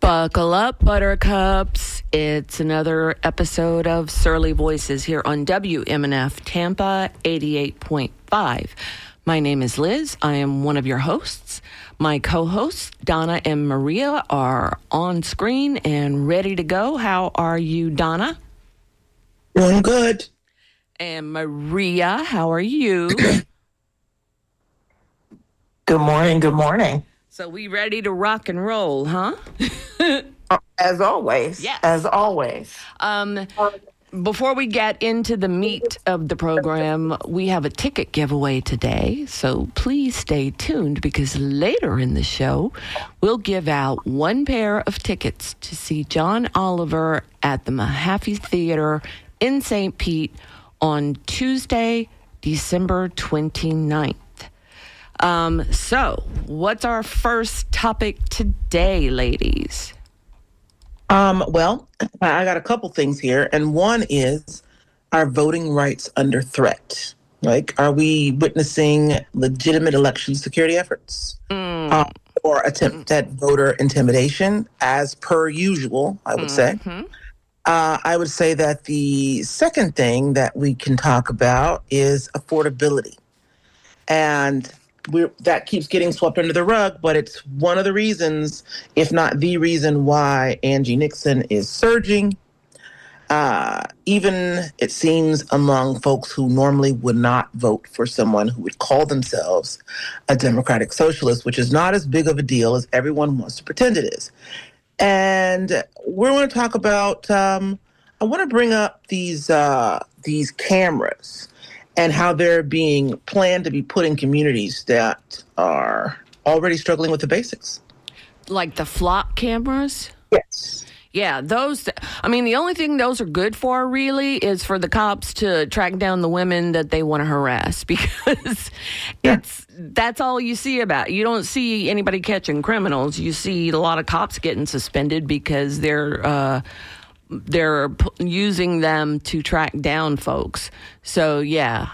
Buckle up, buttercups. It's another episode of Surly Voices here on WMNF Tampa 88.5. My name is Liz. I am one of your hosts. My co-hosts, Donna and Maria, are on screen and ready to go. How are you, Donna? Doing good. And Maria, how are you? Good morning. Good morning. So we ready to rock and roll, huh? As always. Yes. As always. Before we get into the meat of the program, we have a ticket giveaway today. So please stay tuned because later in the show, we'll give out one pair of tickets to see John Oliver at the Mahaffey Theater in St. Pete on Tuesday, December 29th. So what's our first topic today, ladies? Well, I got a couple things here, and one is our voting rights under threat. Like, are we witnessing legitimate election security efforts or attempt at voter intimidation, as per usual, I would say? I would say that the second thing that we can talk about is affordability. And that keeps getting swept under the rug, but it's one of the reasons, if not the reason, why Angie Nixon is surging. Even, it seems, among folks who normally would not vote for someone who would call themselves a democratic socialist, which is not as big of a deal as everyone wants to pretend it is. And we're going to talk about, I want to bring up these cameras and how they're being planned to be put in communities that are already struggling with the basics. Like the flock cameras? Yes. Yeah, those, I mean, the only thing those are good for, really, is for the cops to track down the women that they want to harass, because that's all you see about. You don't see anybody catching criminals. You see a lot of cops getting suspended because they're using them to track down folks. So, yeah,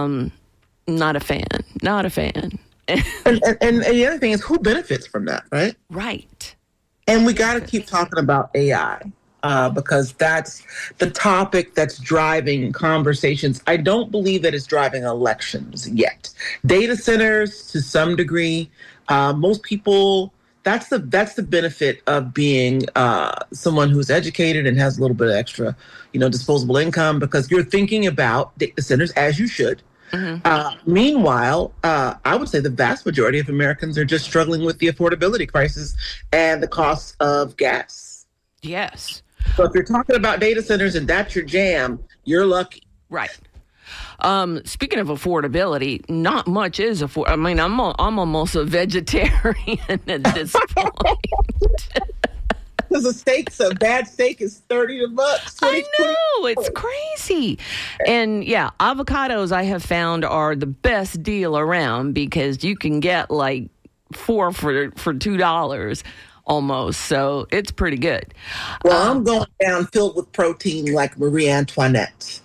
not a fan. Not a fan. and the other thing is, who benefits from that, right? Right. And we got to keep talking about AI because that's the topic that's driving conversations. I don't believe that it's driving elections yet. Data centers, to some degree, most people... That's the benefit of being someone who's educated and has a little bit of extra, disposable income, because you're thinking about data centers, as you should. Meanwhile, I would say the vast majority of Americans are just struggling with the affordability crisis and the cost of gas. Yes. So if you're talking about data centers and that's your jam, you're lucky. Right. Speaking of affordability, not much is affordable. I mean, I'm almost a vegetarian at this point. Because a bad steak is $30 bucks. I know, it's crazy. And yeah, avocados I have found are the best deal around because you can get like 4 for $2 almost. So it's pretty good. Well, I'm going down filled with protein like Marie Antoinette.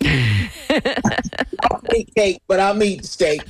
I'll eat cake, but I'll eat steak.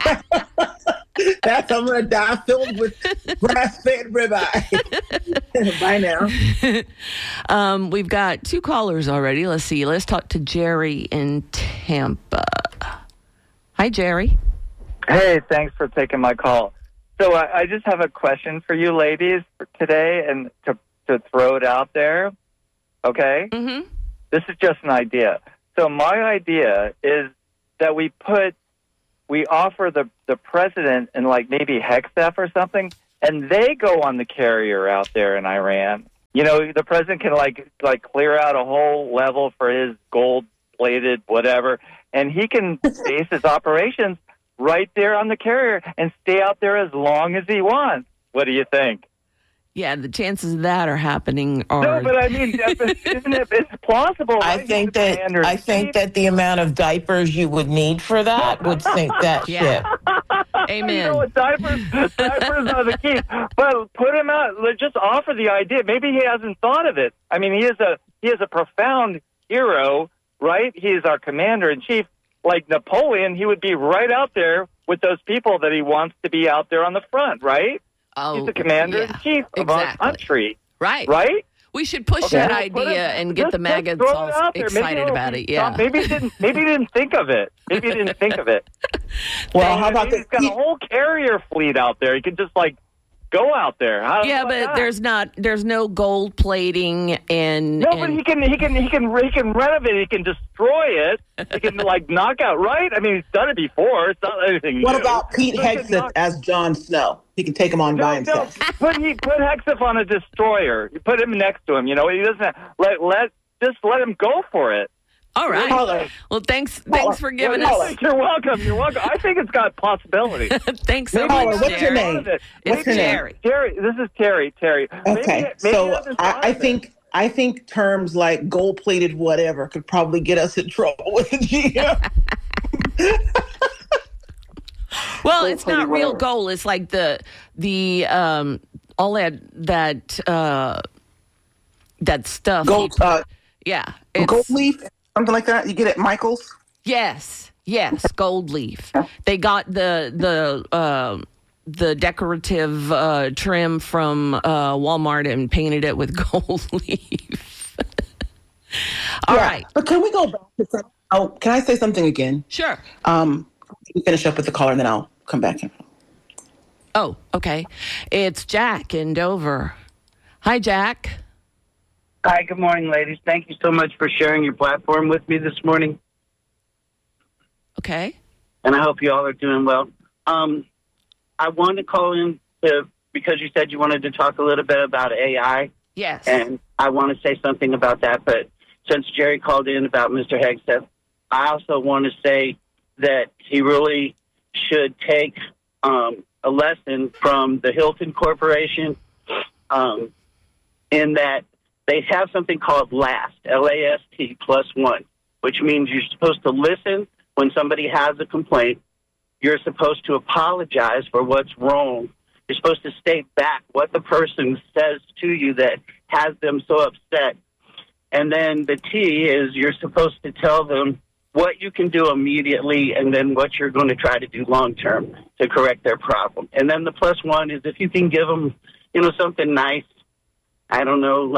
I'm going to die filled with grass-fed ribeye. Bye now. We've got 2 callers already. Let's see. Let's talk to Jerry in Tampa. Hi, Jerry. Hey, thanks for taking my call. So I just have a question for you ladies for today, and to throw it out there, okay? Mm-hmm. This is just an idea. So my idea is that we offer the president and like maybe Hegseth or something, and they go on the carrier out there in Iran. The president can like clear out a whole level for his gold-plated whatever, and he can base his operations right there on the carrier and stay out there as long as he wants. What do you think? Yeah, the chances of that are happening are... No, but I mean, isn't it? It's plausible. Right? I think that the amount of diapers you would need for that would sink that ship. Amen. Diapers are the key. But put him out. Just offer the idea. Maybe he hasn't thought of it. I mean, he is a profound hero, right? He is our commander in chief. Like Napoleon, he would be right out there with those people that he wants to be out there on the front, right? Oh, he's the commander-in-chief of our country. Right. Right? We should push that idea and get the maggots all excited about it. Yeah. Maybe he didn't think of it. Maybe he didn't think of it. Well, how about he's got a whole carrier fleet out there. He could just go out there. Yeah, but there's no gold plating and but he can renovate. He can destroy it. He can knock out. Right? I mean, he's done it before. It's not anything. What new. about Pete Hegseth as Jon Snow? He can take him on by himself. Put Hegseth on a destroyer. You put him next to him. He doesn't let him go for it. All right. Well, thanks for giving us. You're welcome. I think it's got possibility. Thanks so much, What's your name? It's Terry. Terry. This is Terry. Okay. So I think terms like gold-plated whatever could probably get us in trouble with the GM. Well, it's not real gold. It's like the all that stuff. Gold. Yeah. Gold leaf. Something like that. You get it at Michael's? Yes, gold leaf. They got the decorative trim from Walmart and painted it with gold leaf. All right. But can we go back to something? Oh, can I say something again? Sure. Finish up with the caller and then I'll come back in. Oh, okay. It's Jack in Dover. Hi, Jack. Hi, good morning, ladies. Thank you so much for sharing your platform with me this morning. Okay. And I hope you all are doing well. I wanted to call in because you said you wanted to talk a little bit about AI. Yes. And I want to say something about that. But since Jerry called in about Mr. Hegseth, I also want to say that he really should take a lesson from the Hilton Corporation in that they have something called LAST, L-A-S-T, +1, which means you're supposed to listen when somebody has a complaint. You're supposed to apologize for what's wrong. You're supposed to state back what the person says to you that has them so upset. And then the T is you're supposed to tell them what you can do immediately and then what you're going to try to do long-term to correct their problem. And then the +1 is if you can give them, something nice. I don't know,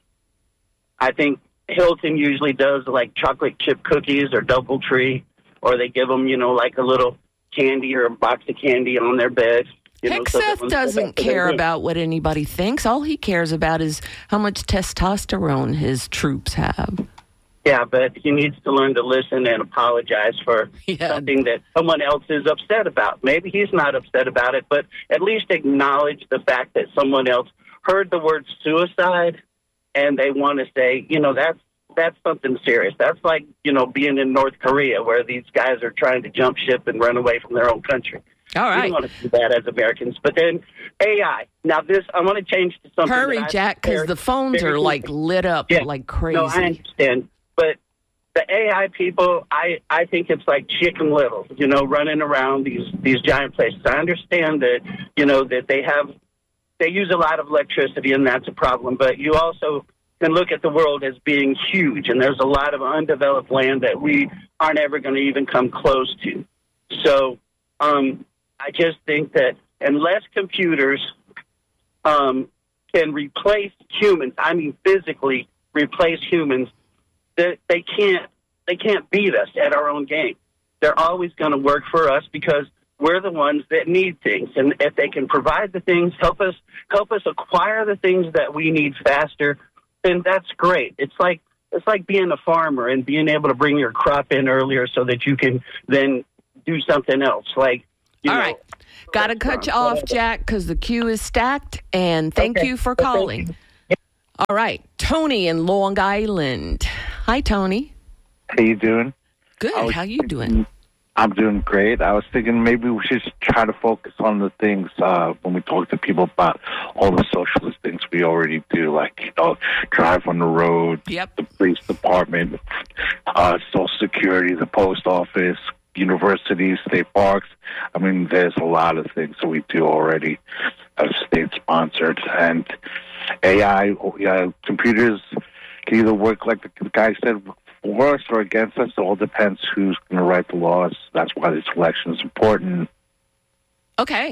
I think Hilton usually does chocolate chip cookies or DoubleTree, or they give them, a little candy or a box of candy on their bed. Hegseth doesn't care about what anybody thinks. All he cares about is how much testosterone his troops have. Yeah, but he needs to learn to listen and apologize for something that someone else is upset about. Maybe he's not upset about it, but at least acknowledge the fact that someone else heard the word suicide and they want to say, that's something serious. That's like, being in North Korea where these guys are trying to jump ship and run away from their own country. All right. We don't want to do that as Americans. But then AI. Now, I want to change to something. Hurry, Jack, because the phones are lit up like crazy. No, I understand. But the AI people, I think it's like Chicken Little, running around these giant places. I understand that, that they use a lot of electricity, and that's a problem. But you also can look at the world as being huge, and there's a lot of undeveloped land that we aren't ever going to even come close to. So I just think that unless computers can replace humans, I mean physically replace humans, they can't beat us at our own game. They're always going to work for us because we're the ones that need things. And if they can provide the things, help us acquire the things that we need faster, then that's great. It's like being a farmer and being able to bring your crop in earlier so that you can then do something else. All right. Got to cut you off, Jack, because the queue is stacked. And thank you for calling. All right. Tony in Long Island. Hi, Tony. How you doing? Good. How you doing? I'm doing great. I was thinking maybe we should try to focus on the things when we talk to people about all the socialist things we already do, like, drive on the road, the police department, Social Security, the post office, universities, state parks. I mean, there's a lot of things that we do already as state-sponsored. And AI, computers can either work like the guy said, for us or against us. It all depends who's going to write the laws. That's why this election is important. Okay.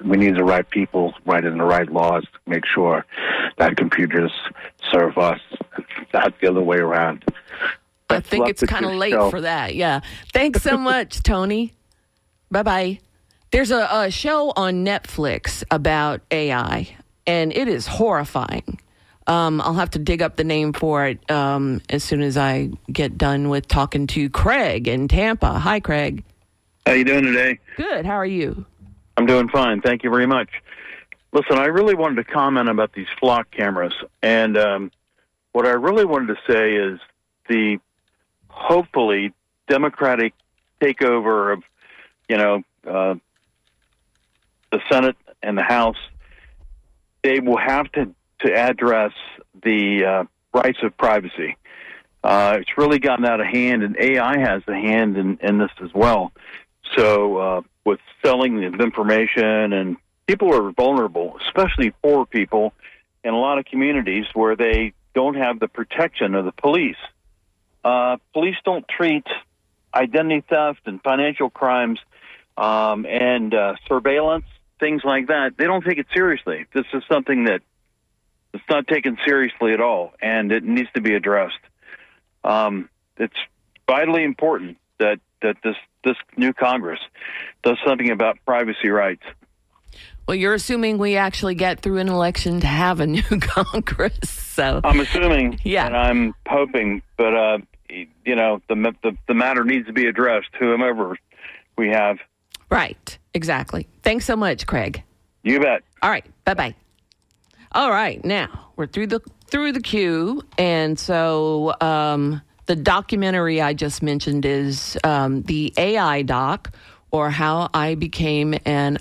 we need the right people writing the right laws to make sure that computers serve us, not the other way around. I think it's kind of late for that. Yeah. Thanks so much, Tony. Bye-bye. There's a show on Netflix about AI, and it is horrifying. I'll have to dig up the name for it as soon as I get done with talking to Craig in Tampa. Hi, Craig. How you doing today? Good. How are you? I'm doing fine. Thank you very much. Listen, I really wanted to comment about these flock cameras. And what I really wanted to say is the hopefully democratic takeover of, the Senate and the House, they will have to address the rights of privacy. It's really gotten out of hand, and AI has a hand in this as well. So with selling of information, and people are vulnerable, especially poor people in a lot of communities where they don't have the protection of the police. Police don't treat identity theft and financial crimes and surveillance, things like that. They don't take it seriously. This is something that it's not taken seriously at all, and it needs to be addressed. It's vitally important that this new Congress does something about privacy rights. Well, you're assuming we actually get through an election to have a new Congress, so I'm assuming, yeah, and I'm hoping, but the matter needs to be addressed, whomever we have. Right, exactly. Thanks so much, Craig. You bet. All right, bye-bye. All right, now we're through the queue, and so the documentary I just mentioned is the AI doc, or How I Became an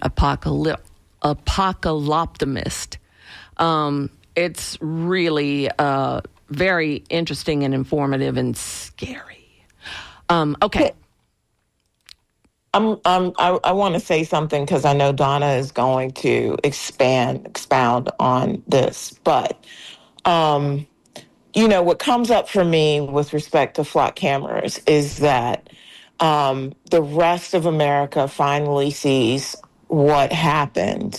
Apocalyptomist. It's really very interesting and informative and scary. Okay. I want to say something because I know Donna is going to expound on this. But, what comes up for me with respect to flock cameras is that the rest of America finally sees what happens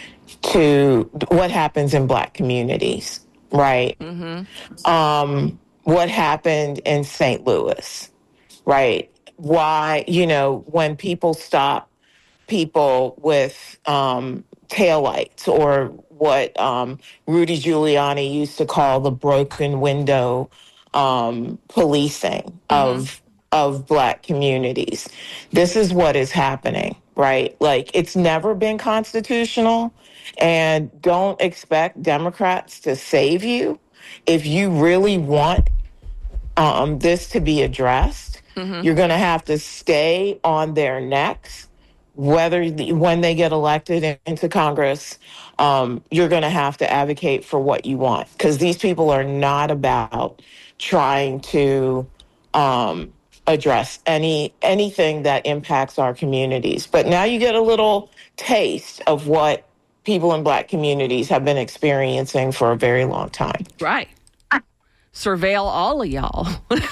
in Black communities, right? Mm-hmm. What happened in St. Louis, right? Why, when people stop people with taillights, or what Rudy Giuliani used to call the broken window policing of Black communities. This is what is happening, right? Like, it's never been constitutional, and don't expect Democrats to save you. If you really want this to be addressed, you're going to have to stay on their necks, when they get elected into Congress. You're going to have to advocate for what you want, because these people are not about trying to address anything that impacts our communities. But now you get a little taste of what people in Black communities have been experiencing for a very long time. Right. Surveil all of y'all.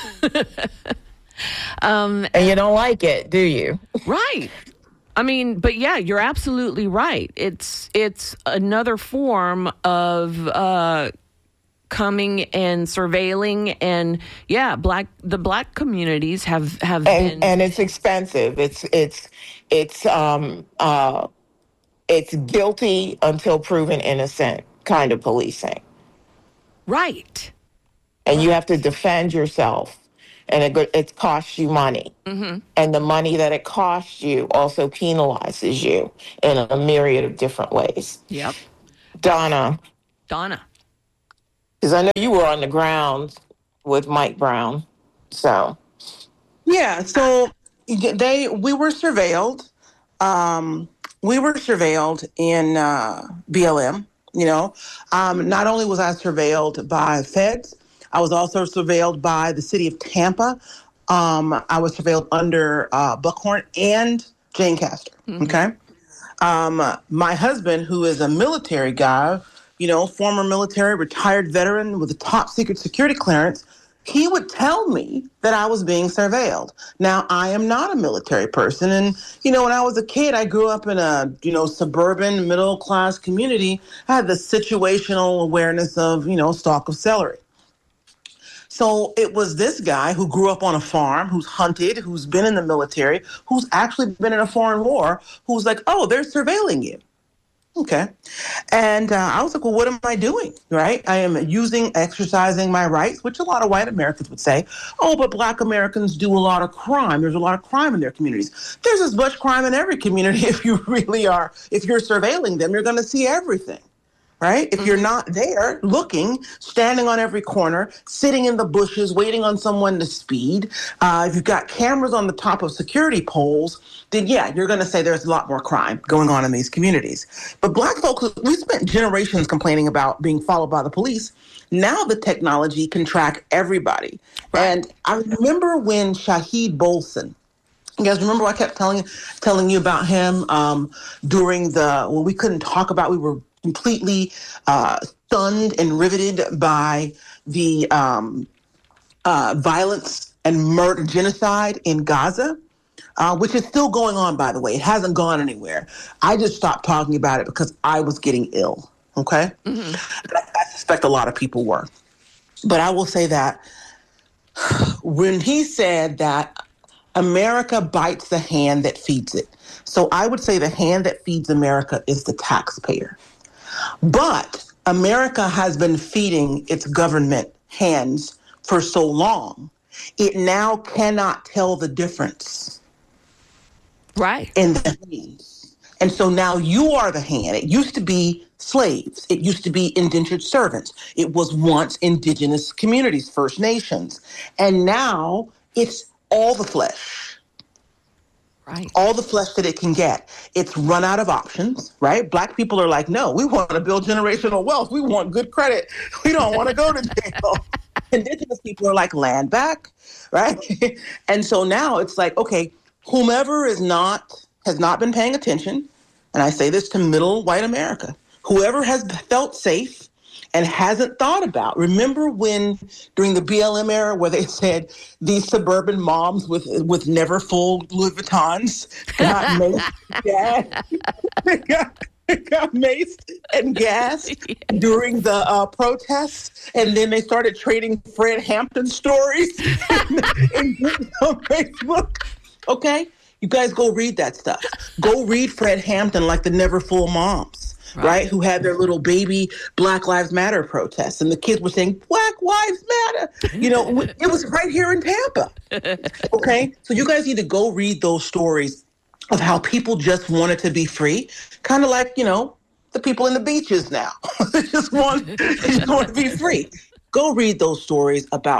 And you don't like it, do you? Right. I mean, but yeah, you're absolutely right. It's another form of coming and surveilling, and yeah, the Black communities have been, and it's expensive. It's guilty until proven innocent kind of policing. Right. And you have to defend yourself. And it costs you money. Mm-hmm. And the money that it costs you also penalizes you in a myriad of different ways. Yep. Donna. Because I know you were on the ground with Mike Brown. So. Yeah, so we were surveilled. We were surveilled in BLM, Not only was I surveilled by feds, I was also surveilled by the city of Tampa. I was surveilled under Buckhorn and Jane Castor. Mm-hmm. Okay. My husband, who is a military guy, former military, retired veteran with a top secret security clearance, he would tell me that I was being surveilled. Now, I am not a military person. And, when I was a kid, I grew up in a, suburban middle-class community. I had the situational awareness of, stalk of celery. So it was this guy who grew up on a farm, who's hunted, who's been in the military, who's actually been in a foreign war, who's like, oh, they're surveilling you. Okay. And I was like, well, what am I doing? Right? I am exercising my rights, which a lot of white Americans would say, oh, but Black Americans do a lot of crime. There's a lot of crime in their communities. There's as much crime in every community. If you're surveilling them, you're going to see everything. Right? If you're not there looking, standing on every corner, sitting in the bushes, waiting on someone to speed, if you've got cameras on the top of security poles, then yeah, you're going to say there's a lot more crime going on in these communities. But Black folks, we spent generations complaining about being followed by the police. Now the technology can track everybody. Right. And I remember when Shahid Bolson, you guys remember I kept telling you about him during when we couldn't talk about, we were completely stunned and riveted by the violence and murder, genocide in Gaza, which is still going on, by the way. It hasn't gone anywhere. I just stopped talking about it because I was getting ill, okay? Mm-hmm. I suspect a lot of people were. But I will say that when he said that America bites the hand that feeds it, so I would say the hand that feeds America is the taxpayer. But America has been feeding its government hands for so long, it now cannot tell the difference. Right. In the hands. And so now you are the hand. It used to be slaves. It used to be indentured servants. It was once indigenous communities, First Nations. And now it's all the flesh. Right. All the flesh that it can get. It's run out of options, right? Black people are like, no, we want to build generational wealth. We want good credit. We don't want to go to jail. Indigenous people are like, land back, right? And so now it's like, okay, whomever has not been paying attention, and I say this to middle white America, whoever has felt safe and hasn't thought about. Remember when during the BLM era where they said these suburban moms with never full Louis Vuittons got maced and gassed during the protests, and then they started trading Fred Hampton stories in on Facebook. Okay, you guys go read that stuff. Go read Fred Hampton, like the never full moms. Right, who had their little baby Black Lives Matter protests, and the kids were saying Black Lives Matter. It was right here in Tampa. Okay, so you guys need to go read those stories of how people just wanted to be free, kind of like the people in the beaches now. They just want to be free. Go read those stories about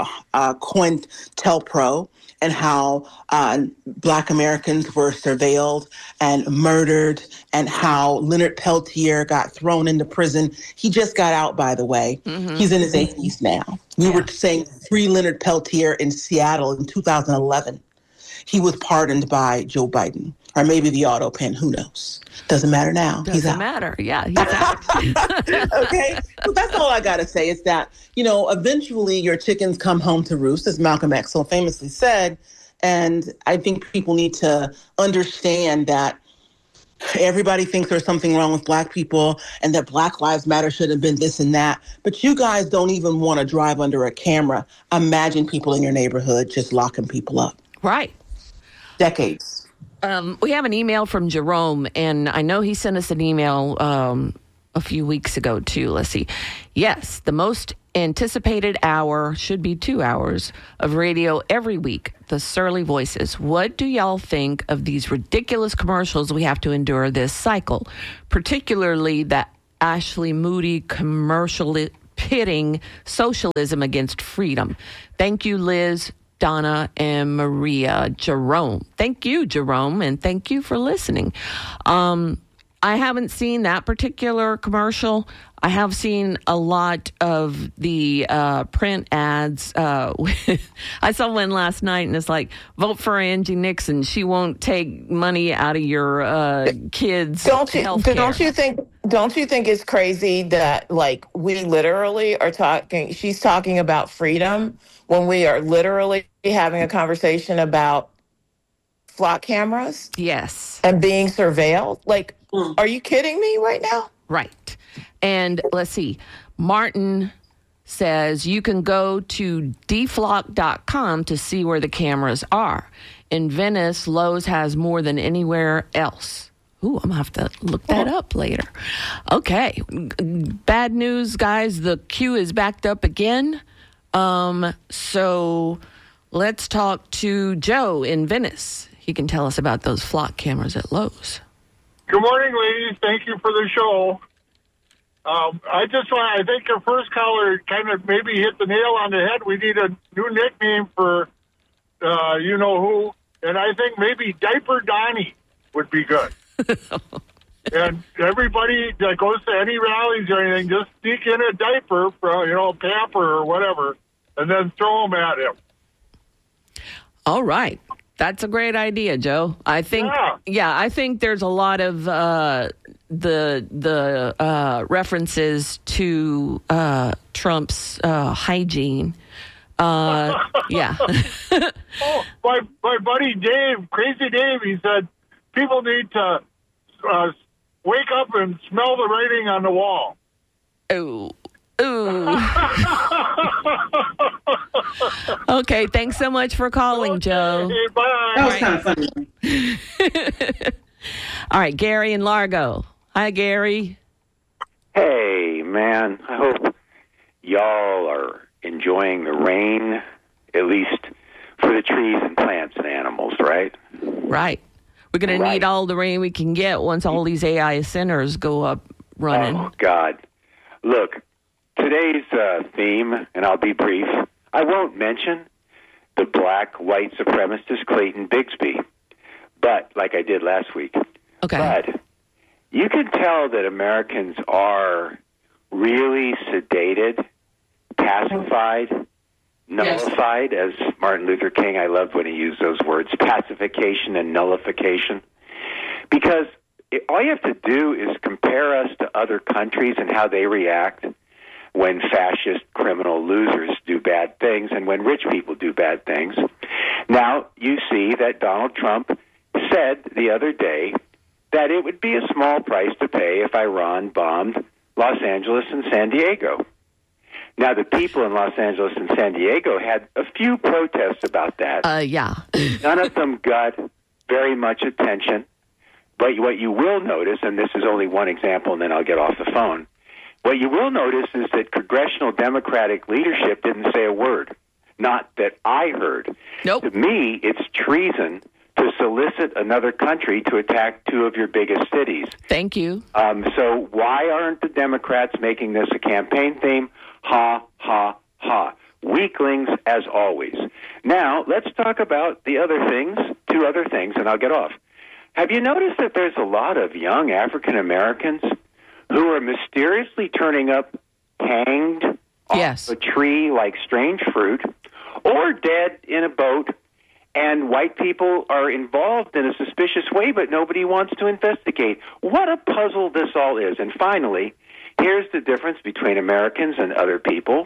COINTELPRO and how Black Americans were surveilled and murdered, and how Leonard Peltier got thrown into prison. He just got out, by the way. Mm-hmm. He's in his 80s now. We were saying free Leonard Peltier in Seattle in 2011. He was pardoned by Joe Biden, or maybe the auto pen. Who knows? Doesn't matter now. Doesn't he's out. matter. Yeah, he's out. Okay. So that's all I got to say is that, eventually your chickens come home to roost, as Malcolm X so famously said. And I think people need to understand that everybody thinks there's something wrong with Black people and that Black Lives Matter should have been this and that. But you guys don't even want to drive under a camera. Imagine people in your neighborhood just locking people up. Right. Decades. We have an email from Jerome, and I know he sent us an email a few weeks ago, too. Let's see. Yes, the most anticipated hour should be 2 hours of radio every week, the Surly Voices. What do y'all think of these ridiculous commercials we have to endure this cycle, particularly the Ashley Moody commercial pitting socialism against freedom? Thank you, Liz, Donna, and Maria. Jerome. Thank you, Jerome, and thank you for listening. I haven't seen that particular commercial. I have seen a lot of the print ads. I saw one last night, and it's like, vote for Angie Nixon. She won't take money out of your kids' health care. Don't you think Don't you think it's crazy that, like, we literally are talking, she's talking about freedom when we are literally having a conversation about flock cameras? Yes. And being surveilled? Like, are you kidding me right now? Right. And let's see. Martin says you can go to deflock.com to see where the cameras are. In Venice, Lowe's has more than anywhere else. Ooh, I'm going to have to look that up later. Okay. Bad news, guys. The queue is backed up again. So let's talk to Joe in Venice. He can tell us about those flock cameras at Lowe's. Good morning, ladies. Thank you for the show. I think your first caller kind of maybe hit the nail on the head. We need a new nickname for you-know-who, and I think maybe Diaper Donnie would be good. And everybody that goes to any rallies or anything, just sneak in a diaper from, a pamper or whatever, and then throw them at him. All right. That's a great idea, Joe. I think, I think there's a lot of the references to Trump's hygiene. Yeah. Oh, my buddy Dave, Crazy Dave, he said people need to wake up and smell the writing on the wall. Ooh. Okay, thanks so much for calling, Joe. Okay, bye. That was kind of funny. All right, Gary in Largo. Hi, Gary. Hey, man. I hope y'all are enjoying the rain, at least for the trees and plants and animals, right? Right. We're going to need all the rain we can get once all these AI centers go up running. Oh, God. Look, today's theme, and I'll be brief, I won't mention the black white supremacist Clayton Bigsby, but like I did last week. Okay. But you can tell that Americans are really sedated, pacified, nullified, as Martin Luther King, I loved when he used those words, pacification and nullification. Because all you have to do is compare us to other countries and how they react when fascist criminal losers do bad things and when rich people do bad things. Now, you see that Donald Trump said the other day that it would be a small price to pay if Iran bombed Los Angeles and San Diego. Now, the people in Los Angeles and San Diego had a few protests about that. None of them got very much attention. But what you will notice, and this is only one example, and then I'll get off the phone, what you will notice is that congressional Democratic leadership didn't say a word. Not that I heard. Nope. To me, it's treason to solicit another country to attack two of your biggest cities. Thank you. So why aren't the Democrats making this a campaign theme? Ha, ha, ha. Weaklings, as always. Now, let's talk about the other things, two other things, and I'll get off. Have you noticed that there's a lot of young African Americans who are mysteriously turning up hanged off a tree like strange fruit or dead in a boat, and white people are involved in a suspicious way, but nobody wants to investigate? What a puzzle this all is. And finally, here's the difference between Americans and other people.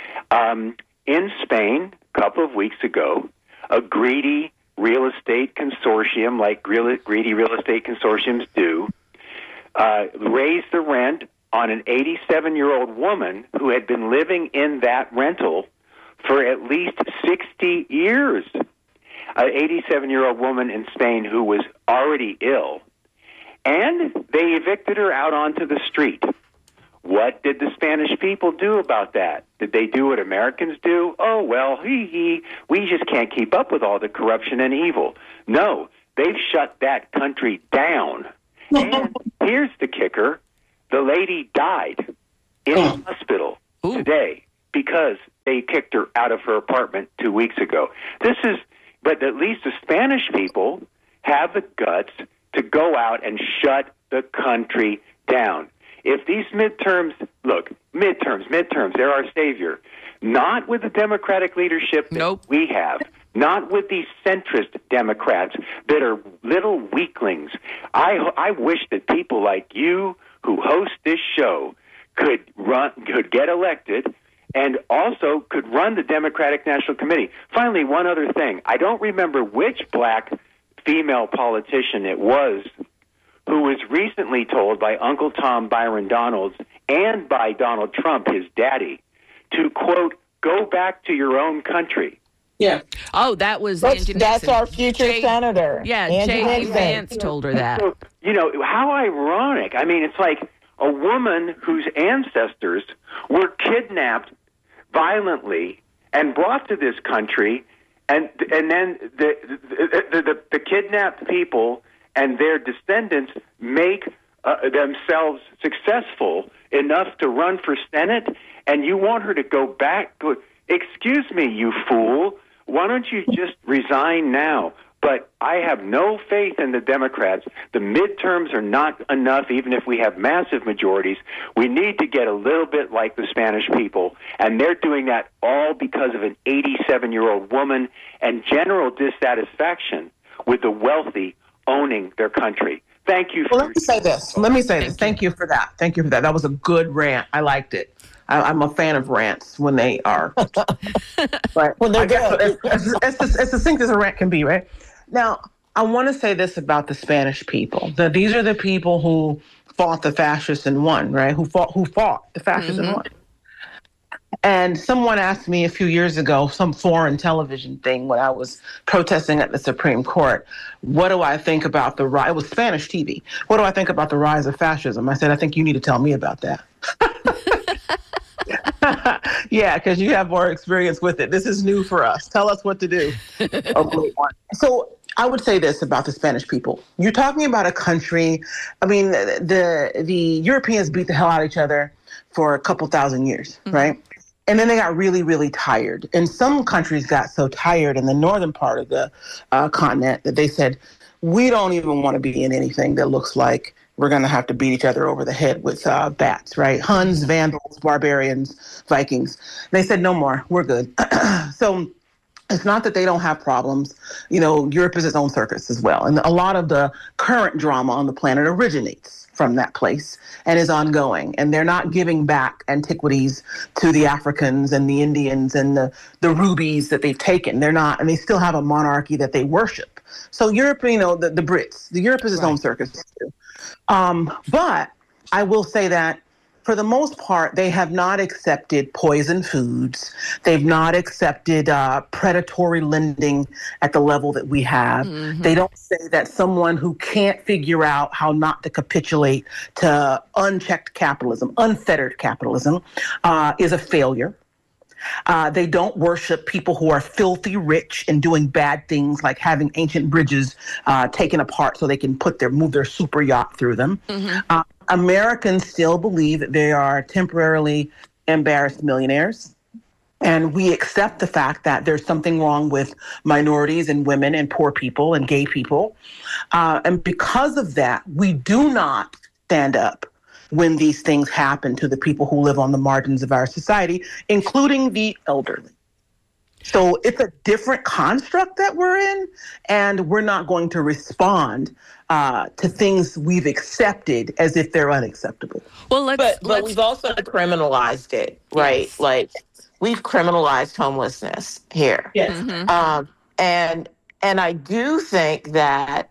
In Spain, a couple of weeks ago, a greedy real estate consortium, like greedy real estate consortiums do, raised the rent on an 87-year-old woman who had been living in that rental for at least 60 years. An 87-year-old woman in Spain who was already ill. And they evicted her out onto the street. What did the Spanish people do about that? Did they do what Americans do? Oh, well, we just can't keep up with all the corruption and evil. No, they've shut that country down. And here's the kicker. The lady died in the hospital today because they kicked her out of her apartment 2 weeks ago. But at least the Spanish people have the guts to go out and shut the country down. If these midterms, they're our savior. Not with the Democratic leadership that we have. Not with these centrist Democrats that are little weaklings. I wish that people like you who hosts this show could get elected and also could run the Democratic National Committee. Finally, one other thing. I don't remember which black female politician it was who was recently told by Uncle Tom Byron Donalds and by Donald Trump, his daddy, to, quote, go back to your own country. Yeah. Oh, that was Angie Nixon. That's our future senator. Yeah, Angie J.D. Nixon. Vance told her that. So, how ironic. I mean, it's like a woman whose ancestors were kidnapped violently and brought to this country, and then the kidnapped people and their descendants make themselves successful enough to run for Senate, and you want her to go back? Excuse me, you fool. Why don't you just resign now? But I have no faith in the Democrats. The midterms are not enough, even if we have massive majorities. We need to get a little bit like the Spanish people, and they're doing that all because of an 87-year-old woman and general dissatisfaction with the wealthy owning their country. Thank you. Let me say this. Thank you for that. That was a good rant. I liked it. I'm a fan of rants when they are. But when they're good. As succinct as a rant can be, right? Now, I want to say this about the Spanish people. These are the people who fought the fascists and won, right? Who fought the fascists and won. And someone asked me a few years ago, some foreign television thing when I was protesting at the Supreme Court, what do I think about the rise? It was Spanish TV. What do I think about the rise of fascism? I said, I think you need to tell me about that. Yeah, because you have more experience with it. This is new for us. Tell us what to do. Okay. So I would say this about the Spanish people. You're talking about a country, I mean, the Europeans beat the hell out of each other for a couple thousand years, right? And then they got really, really tired. And some countries got so tired in the northern part of the continent that they said, we don't even want to be in anything that looks like we're going to have to beat each other over the head with bats, right? Huns, Vandals, barbarians, Vikings. They said, no more. We're good. So it's not that they don't have problems. Europe is its own circus as well. And a lot of the current drama on the planet originates from that place and is ongoing. And they're not giving back antiquities to the Africans and the Indians and the rubies that they've taken. They're not, and they still have a monarchy that they worship. So Europe, the Brits, Europe is its own circus too. But I will say that for the most part, they have not accepted poison foods. They've not accepted predatory lending at the level that we have. Mm-hmm. They don't say that someone who can't figure out how not to capitulate to unchecked capitalism, unfettered capitalism, is a failure. They don't worship people who are filthy rich and doing bad things like having ancient bridges taken apart so they can move their super yacht through them. Mm-hmm. Americans still believe that they are temporarily embarrassed millionaires. And we accept the fact that there's something wrong with minorities and women and poor people and gay people. And because of that, we do not stand up when these things happen to the people who live on the margins of our society, including the elderly. So it's a different construct that we're in, and we're not going to respond to things we've accepted as if they're unacceptable. Well, but we've also criminalized it, right? Yes. Like we've criminalized homelessness here. Yes. Mm-hmm. And I do think that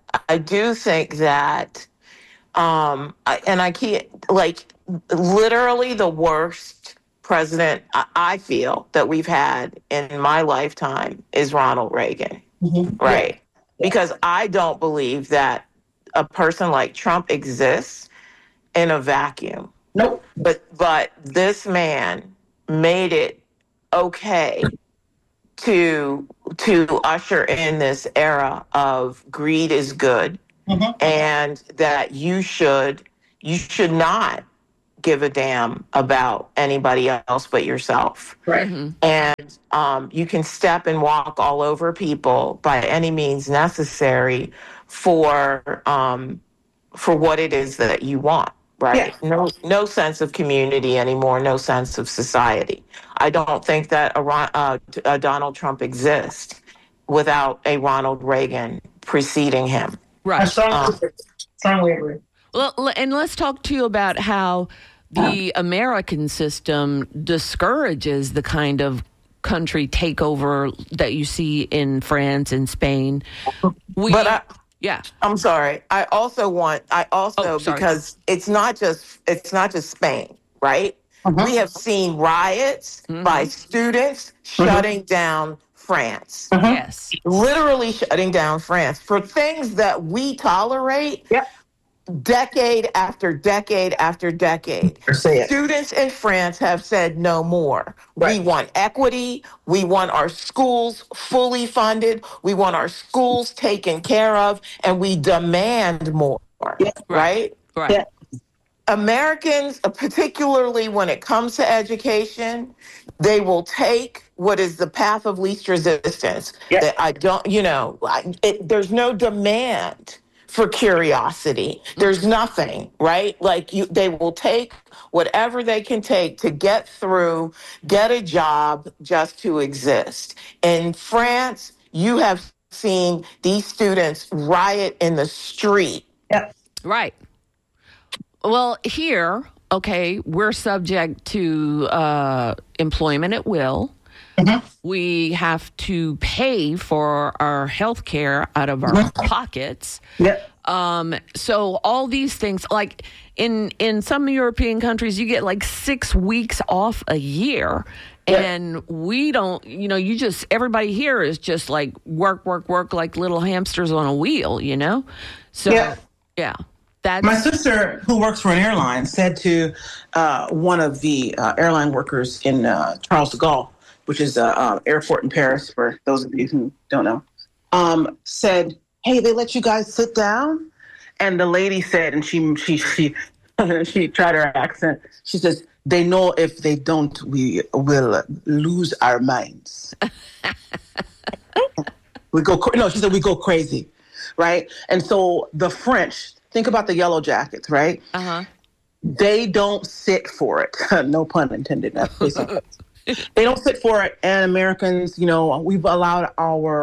and I can't, like, literally the worst president I feel that we've had in my lifetime is Ronald Reagan, mm-hmm. Right? Yeah. Because I don't believe that a person like Trump exists in a vacuum. Nope. But this man made it okay to usher in this era of greed is good. Mm-hmm. And that you should not give a damn about anybody else but yourself. Right. Mm-hmm. And you can step and walk all over people by any means necessary for what it is that you want. Right. Yeah. No sense of community anymore. No sense of society. I don't think that a Donald Trump exists without a Ronald Reagan preceding him. Right. I strongly agree. Well, and let's talk to you about how the American system discourages the kind of country takeover that you see in France and Spain. I'm sorry. I also because it's not just Spain, right? We have seen riots by students shutting down France. Yes. Literally shutting down France for things that we tolerate. Decade after decade after decade. Students in France have said no more. We want equity. We want our schools fully funded. We want our schools taken care of, and we demand more. Right? Right. Americans, particularly when it comes to education, they will take what is the path of least resistance. That I don't, there's no demand for curiosity. There's nothing, right? Like they will take whatever they can take to get through, get a job just to exist. In France, you have seen these students riot in the street. Right. Well, here, we're subject to employment at will. We have to pay for our health care out of our pockets. So all these things, like in some European countries, you get like 6 weeks off a year. And we don't, everybody here is just like work like little hamsters on a wheel, So, my sister, who works for an airline, said to one of the airline workers in Charles de Gaulle, which is an airport in Paris, for those of you who don't know, said, "Hey, they let you guys sit down?" And the lady said, and she she tried her accent. She says, "They know if they don't, we will lose our minds." She said, "We go crazy," right? And so the French. Think about the Yellow Jackets, right? They don't sit for it. No pun intended. They don't sit for it. And Americans, we've allowed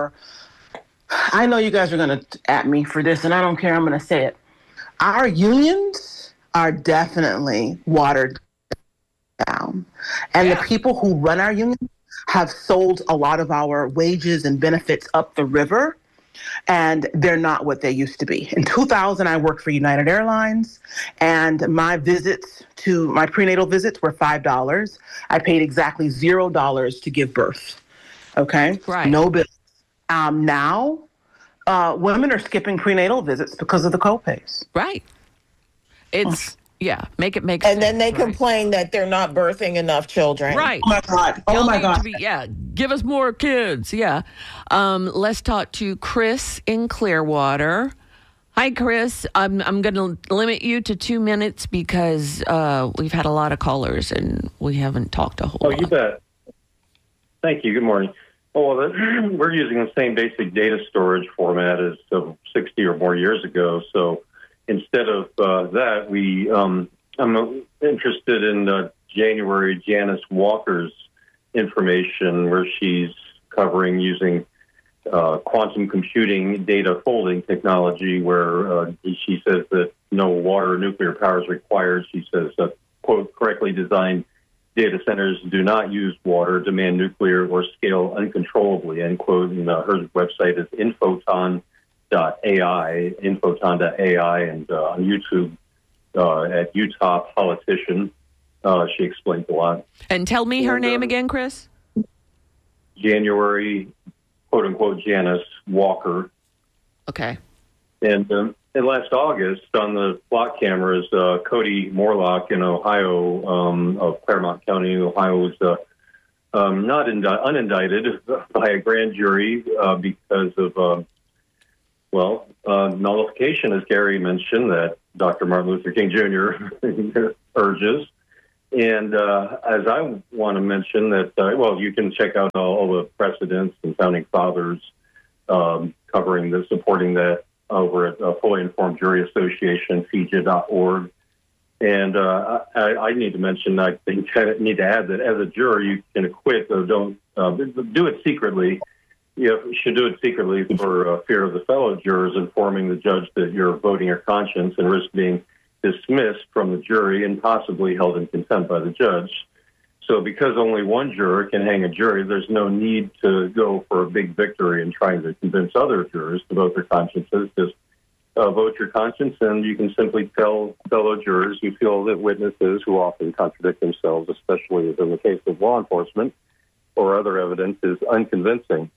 I know you guys are going to at me for this, and I don't care. I'm going to say it. Our unions are definitely watered down. And the people who run our unions have sold a lot of our wages and benefits up the river. And they're not what they used to be. In 2000, I worked for United Airlines, and my prenatal visits were $5. I paid exactly $0 to give birth. Okay? Right. No bills. Now, women are skipping prenatal visits because of the copays. Right. It's... make it make sense. And then they complain that they're not birthing enough children. Right. Oh, my God. Oh, my God. Give us more kids. Let's talk to Chris in Clearwater. Hi, Chris. I'm going to limit you to 2 minutes because we've had a lot of callers and we haven't talked a whole lot. Oh, you bet. Thank you. Good morning. We're using the same basic data storage format as 60 or more years ago, so instead of that, I'm interested in January Janice Walker's information where she's covering using quantum computing data folding technology where she says that no water or nuclear power is required. She says, quote, correctly designed data centers do not use water, demand nuclear, or scale uncontrollably, end quote. And her website is Infoton.ai, and on YouTube at Utah Politician. She explains a lot. And tell me her name again, Chris. January, quote unquote, Janice Walker. Okay. And last August, on the flock cameras, Cody Morlock in Ohio, of Claremont County, Ohio, was not unindicted by a grand jury because of nullification, as Gary mentioned, that Dr. Martin Luther King Jr. urges. And as I want to mention that, you can check out all the precedents and founding fathers covering supporting that over at Fully Informed Jury Association, FIJA.org. And I need to mention, I think I need to add that as a juror, you can acquit, though don't do it secretly. You should do it secretly for fear of the fellow jurors informing the judge that you're voting your conscience and risk being dismissed from the jury and possibly held in contempt by the judge. So because only one juror can hang a jury, there's no need to go for a big victory in trying to convince other jurors to vote their consciences. Just vote your conscience, and you can simply tell fellow jurors who feel that witnesses who often contradict themselves, especially as in the case of law enforcement or other evidence, is unconvincing.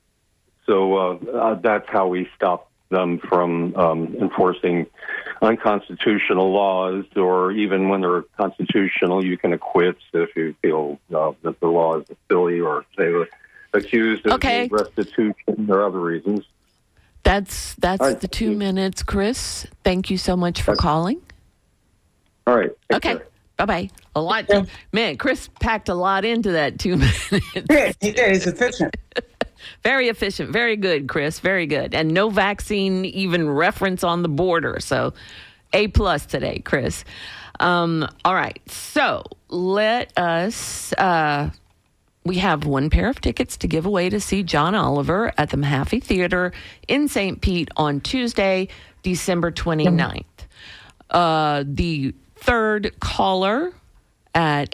So that's how we stop them from enforcing unconstitutional laws, or even when they're constitutional, you can acquit if you feel that the law is silly or they were accused of restitution or other reasons. That's right. The 2 minutes, Chris. Thank you so much for calling. All right. Okay. Bye-bye. A lot. Man, Chris packed a lot into that 2 minutes. Yeah, he's efficient. Very efficient. Very good, Chris. Very good. And no vaccine even reference on the border. So A+ today, Chris. All right. So let us... we have one pair of tickets to give away to see John Oliver at the Mahaffey Theater in St. Pete on Tuesday, December 29th. The third caller at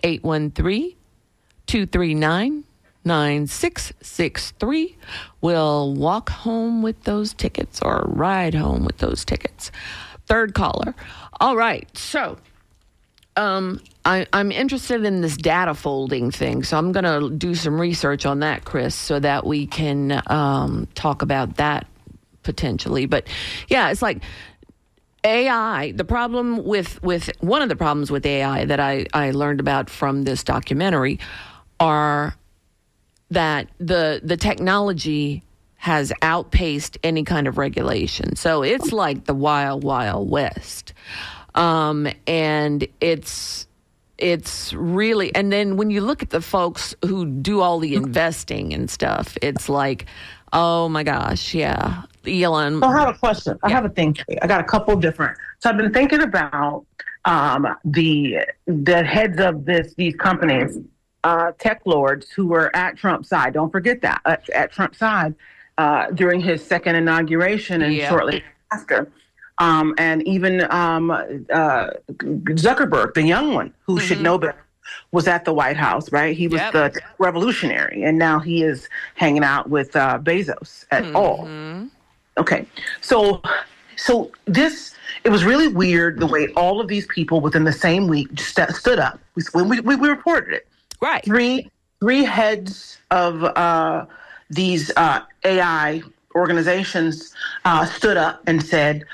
813-239-9663 will walk home with those tickets or ride home with those tickets. Third caller. All right. So... I'm interested in this data folding thing, so I'm going to do some research on that, Chris, so that we can talk about that potentially. But yeah, it's like AI. The problem with one of the problems with AI that I learned about from this documentary are that the technology has outpaced any kind of regulation. So it's like the wild, wild west. And it's really, and then when you look at the folks who do all the investing and stuff, it's like, oh my gosh, yeah. Elon. So I have a question. I have a thing. I got a couple different. So I've been thinking about the heads of these companies, tech lords who were at Trump's side. Don't forget that at Trump's side during his second inauguration and shortly after. And even Zuckerberg, the young one, who should know better, was at the White House, right? He was the revolutionary, and now he is hanging out with Bezos at all. Okay, so this, it was really weird the way all of these people within the same week just stood up. We reported it. Right. Three heads of these AI organizations stood up and said,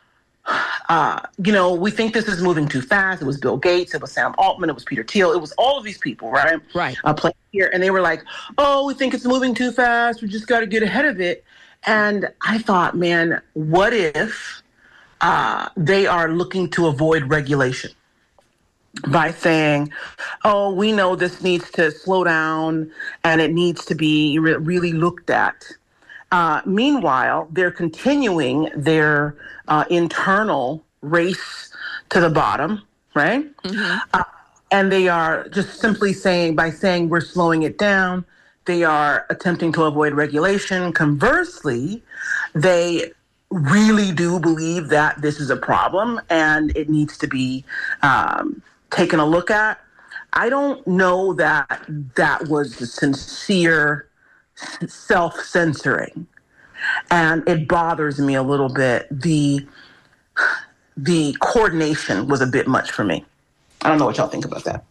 we think this is moving too fast. It was Bill Gates, it was Sam Altman, it was Peter Thiel, it was all of these people, right? Right. Playing here, and they were like, "Oh, we think it's moving too fast. We just got to get ahead of it." And I thought, man, what if they are looking to avoid regulation by saying, "Oh, we know this needs to slow down and it needs to be really looked at." Meanwhile, they're continuing their internal race to the bottom, right? And they are just simply saying, by saying we're slowing it down, they are attempting to avoid regulation. Conversely, they really do believe that this is a problem and it needs to be taken a look at. I don't know that that was the sincere self-censoring, and it bothers me a little bit. The coordination was a bit much for me. I don't know what y'all think about that.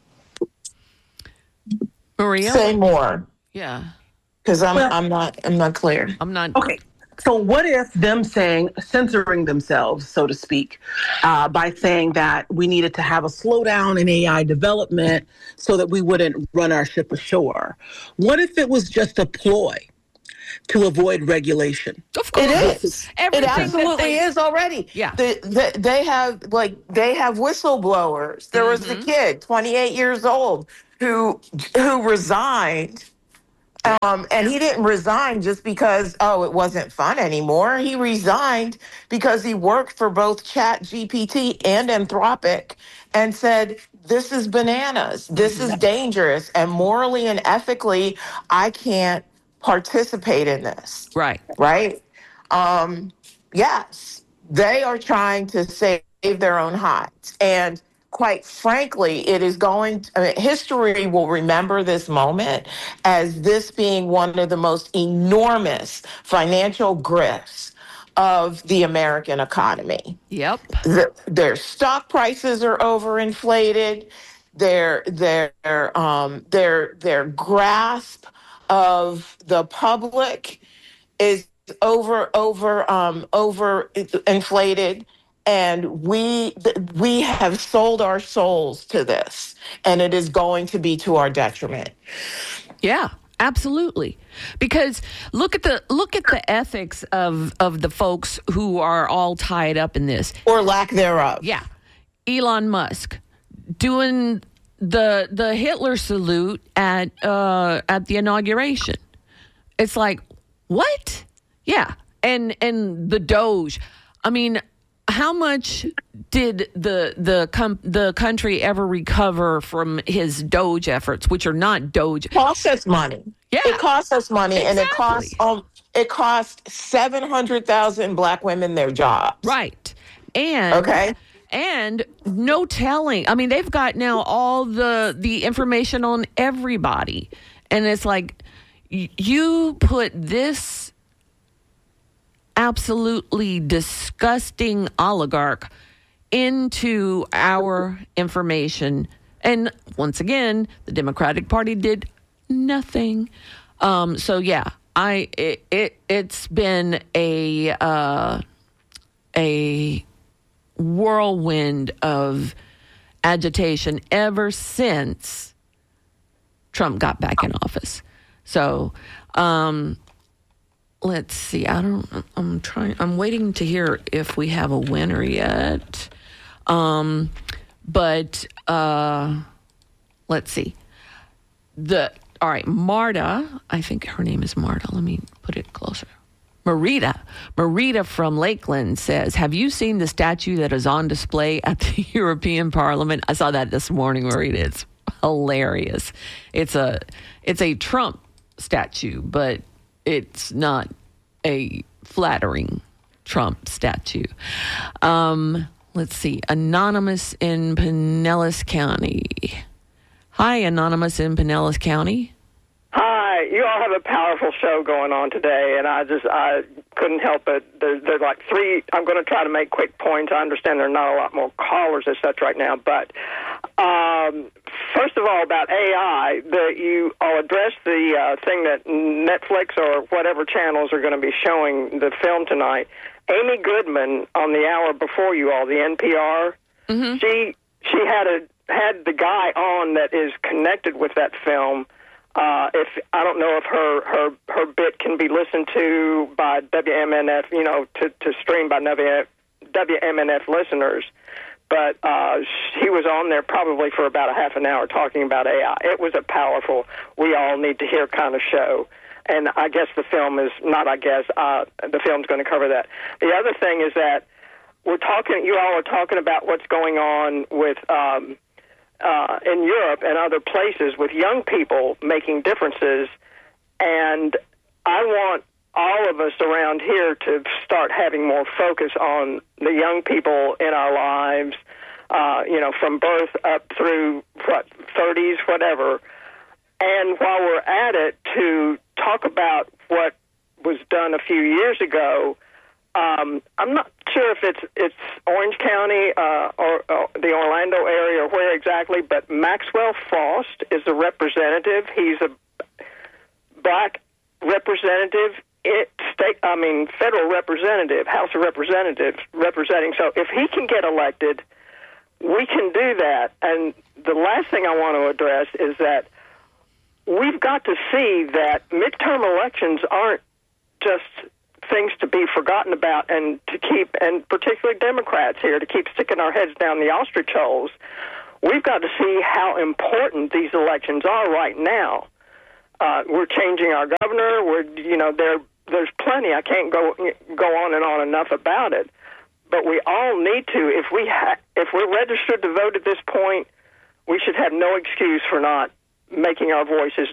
Maria, say more. Yeah, because I'm not clear. I'm not okay. So what if them censoring themselves, so to speak, by saying that we needed to have a slowdown in AI development so that we wouldn't run our ship ashore? What if it was just a ploy to avoid regulation? Of course. It is. It absolutely is already. Yeah. They have whistleblowers. There was a kid, 28 years old, who resigned. And he didn't resign just because, it wasn't fun anymore. He resigned because he worked for both ChatGPT and Anthropic and said, this is bananas. This is dangerous. And morally and ethically, I can't participate in this. Right. Right? Yes. They are trying to say their own hides. And quite frankly, it is history will remember this moment as this being one of the most enormous financial grifts of the American economy. Yep. Their stock prices are overinflated. Their grasp of the public is overinflated, and we have sold our souls to this, and it is going to be to our detriment. Yeah, absolutely. Because look at the ethics of the folks who are all tied up in this, or lack thereof. Yeah, Elon Musk doing the Hitler salute at the inauguration. It's like, what? Yeah, and the Doge. I mean, how much did the country ever recover from his Doge efforts, which are not Doge? It costs us money. Yeah, it costs us money, exactly. And it cost 700,000 Black women their jobs. Right, and no telling. I mean, they've got now all the information on everybody, and it's like you put this absolutely disgusting oligarch into our information. And once again, the Democratic Party did nothing. So yeah, it's been a whirlwind of agitation ever since Trump got back in office. So, let's see. I'm waiting to hear if we have a winner yet. But let's see. All right, Marta. I think her name is Marta. Let me put it closer. Marita from Lakeland says, have you seen the statue that is on display at the European Parliament? I saw that this morning, Marita. It's hilarious. It's a Trump statue, but it's not a flattering Trump statue. Let's see. Anonymous in Pinellas County. Hi, Anonymous in Pinellas County. Hi. You all have a powerful show going on today, and I couldn't help it. There's like three. I'm going to try to make quick points. I understand there are not a lot more callers as such right now, but first of all, about AI, you all addressed the thing that Netflix or whatever channels are going to be showing the film tonight. Amy Goodman on the hour before you all, the NPR, she had the guy on that is connected with that film. If I don't know if her bit can be listened to by WMNF, to stream by WMNF listeners. But he was on there probably for about a half an hour talking about AI. It was a powerful, we all need to hear kind of show. And I guess the film is, the film's going to cover that. The other thing is that you all are talking about what's going on with, in Europe and other places with young people making differences. And I want all of us around here to start having more focus on the young people in our lives, from birth up through 30s, whatever. And while we're at it, to talk about what was done a few years ago. I'm not sure if it's Orange County or the Orlando area or where exactly, but Maxwell Frost is a representative. He's a black representative, federal representative, House of Representatives representing. So if he can get elected, we can do that. And the last thing I want to address is that we've got to see that midterm elections aren't just things to be forgotten about, and particularly Democrats here, to keep sticking our heads down the ostrich holes. We've got to see how important these elections are right now. We're changing our governor. There's plenty. I can't go on and on enough about it. But we all need to. If we're registered to vote at this point, we should have no excuse for not making our voices